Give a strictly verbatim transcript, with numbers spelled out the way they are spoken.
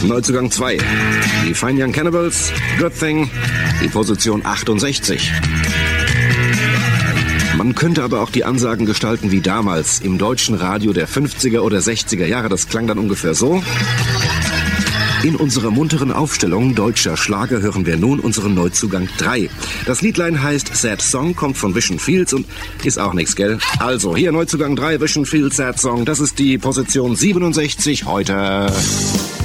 Neuzugang zwei. Die Fine Young Cannibals, Good Thing, die Position achtundsechzig. Man könnte aber auch die Ansagen gestalten wie damals im deutschen Radio der fünfziger oder sechziger Jahre. Das klang dann ungefähr so. In unserer munteren Aufstellung deutscher Schlager hören wir nun unseren Neuzugang drei. Das Liedlein heißt Sad Song, kommt von Vision Fields und ist auch nix, gell? Also, hier Neuzugang drei, Vision Fields, Sad Song. Das ist die Position siebenundsechzig heute.